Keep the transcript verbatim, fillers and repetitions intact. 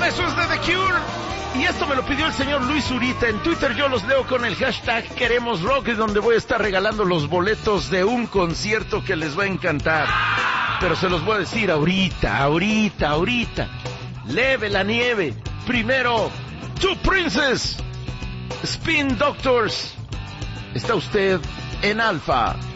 Eso es de The Cure. Y esto me lo pidió el señor Luis Zurita. En Twitter yo los leo con el hashtag Queremos Rock, donde voy a estar regalando los boletos de un concierto que les va a encantar. Pero se los voy a decir ahorita, ahorita, ahorita. Leve la nieve. Primero, Two Princes, Spin Doctors. Está usted en Alfa